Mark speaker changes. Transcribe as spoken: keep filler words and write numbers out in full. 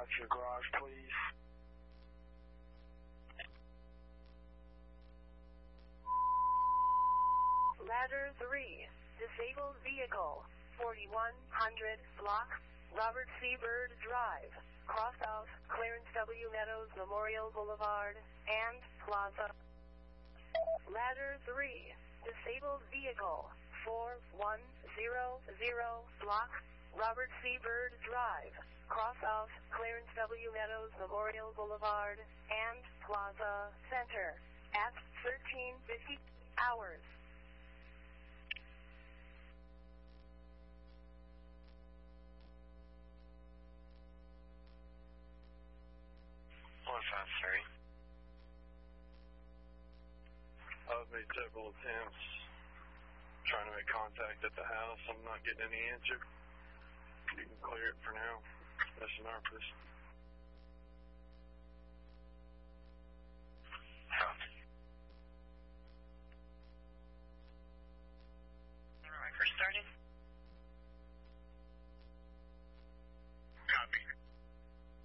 Speaker 1: watch your garage, please.
Speaker 2: Ladder three, disabled vehicle, forty-one hundred block, Robert C. Byrd Drive, cross out Clarence W. Meadows Memorial Boulevard, and Plaza. Ladder three, disabled vehicle, four one zero zero block, Robert C. Byrd Drive, cross out Clarence W. Meadows Memorial Boulevard, and Plaza Center, at thirteen fifty hours.
Speaker 3: one five three.
Speaker 4: I've made several attempts trying to make contact at the house. I'm not getting any answer. You can clear it for now. That's an artist.